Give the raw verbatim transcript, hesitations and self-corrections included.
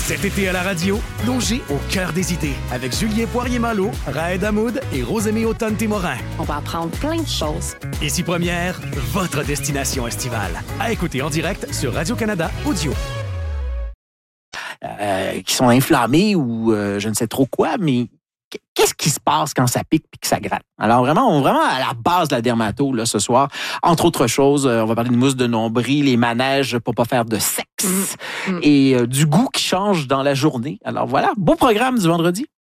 Cet été à la radio, plongez au cœur des idées avec Julien Poirier-Malo, Raed Hamoud et Rosémie Automne-Témorin. On va apprendre plein de choses. Ici Première, votre destination estivale. À écouter en direct sur Radio-Canada Audio. Euh, qui sont inflammés ou euh, je ne sais trop quoi, mais qu'est-ce qui se passe quand ça pique et que ça gratte? Alors vraiment, on est vraiment à la base de la dermato là, ce soir. Entre autres choses, euh, on va parler de mousse de nombril, les manèges pour pas faire de sexe mmh. et euh, du goût qui change dans la journée. Alors voilà, beau programme du vendredi.